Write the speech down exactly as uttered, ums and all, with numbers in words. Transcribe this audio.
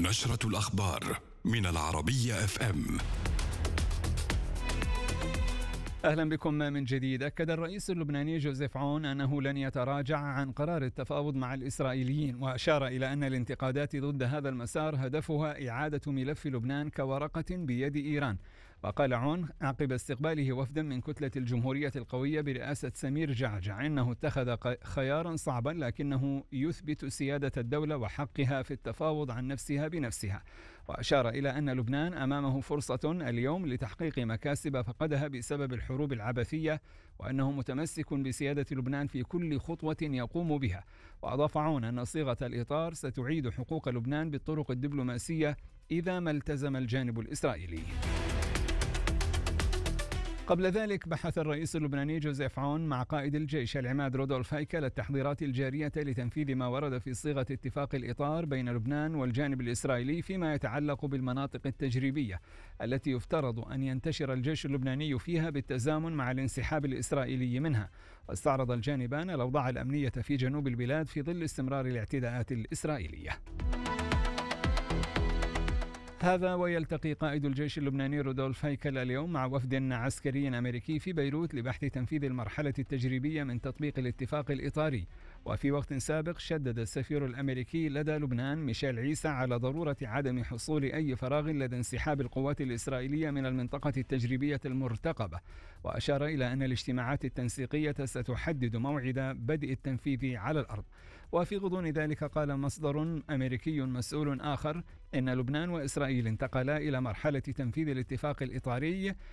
نشرة الأخبار من العربية اف ام. أهلا بكم من جديد. أكد الرئيس اللبناني جوزيف عون أنه لن يتراجع عن قرار التفاوض مع الإسرائيليين، وأشار إلى أن الانتقادات ضد هذا المسار هدفها إعادة ملف لبنان كورقة بيد إيران. وقال عون عقب استقباله وفدا من كتلة الجمهورية القوية برئاسة سمير جعجع إنه اتخذ خيارا صعبا لكنه يثبت سيادة الدولة وحقها في التفاوض عن نفسها بنفسها. وأشار إلى أن لبنان أمامه فرصة اليوم لتحقيق مكاسب فقدها بسبب الحروب العبثية، وأنه متمسك بسيادة لبنان في كل خطوة يقوم بها. وأضاف عون أن صيغة الإطار ستعيد حقوق لبنان بالطرق الدبلوماسية إذا ما التزم الجانب الإسرائيلي. قبل ذلك بحث الرئيس اللبناني جوزيف عون مع قائد الجيش العماد رودولف هيكل التحضيرات الجارية لتنفيذ ما ورد في صيغة اتفاق الإطار بين لبنان والجانب الإسرائيلي فيما يتعلق بالمناطق التجريبية التي يفترض أن ينتشر الجيش اللبناني فيها بالتزامن مع الانسحاب الإسرائيلي منها. واستعرض الجانبان الأوضاع الأمنية في جنوب البلاد في ظل استمرار الاعتداءات الإسرائيلية. هذا ويلتقي قائد الجيش اللبناني رودولف هيكل اليوم مع وفد عسكري أمريكي في بيروت لبحث تنفيذ المرحلة التجريبية من تطبيق الاتفاق الإطاري. وفي وقت سابق شدد السفير الأمريكي لدى لبنان ميشيل عيسى على ضرورة عدم حصول أي فراغ لدى انسحاب القوات الإسرائيلية من المنطقة التجريبية المرتقبة. وأشار إلى أن الاجتماعات التنسيقية ستحدد موعد بدء التنفيذ على الأرض. وفي غضون ذلك قال مصدر أمريكي مسؤول آخر إن لبنان وإسرائيل انتقلا إلى مرحلة تنفيذ الاتفاق الإطاري